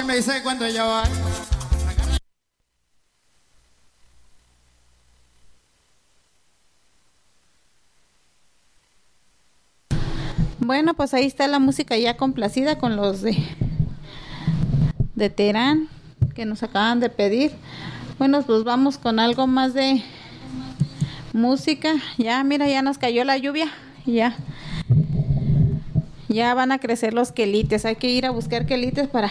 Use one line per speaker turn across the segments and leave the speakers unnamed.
me dice cuando ella va.
Bueno, pues ahí está la música ya complacida con los de Terán que nos acaban de pedir. Bueno, pues vamos con algo más de música. Ya, mira, ya nos cayó la lluvia. Ya van a crecer los quelites. Hay que ir a buscar quelites para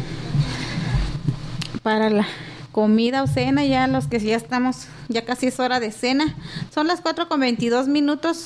la comida o cena. Ya los que ya estamos, ya casi es hora de cena. Son las 4:22.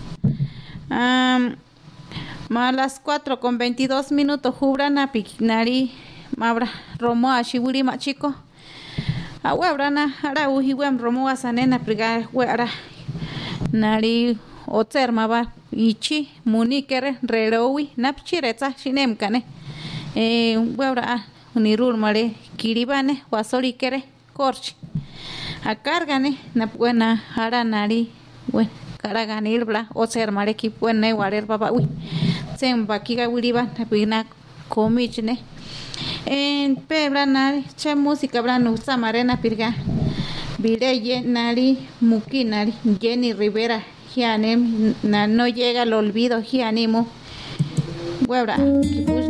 Más las 4:22. Jubrana piquinari mabra romo a shiburi machico. Awebrana ara uhiwem romo a sanena priga wera nari otsermaba ichi munikere rerowi napchiretsa shinemkane webra unirur mare kiribane wasorikere korch akargane napbuena ara nari wen karaganir bla otsermare ki buena warer baba uy semba kiga wiriba napina komichne en pebra nari che música bra no samarena pirga Vireye nari muki nari Jenny Rivera Gianem no llega al olvido Gianimo Huebra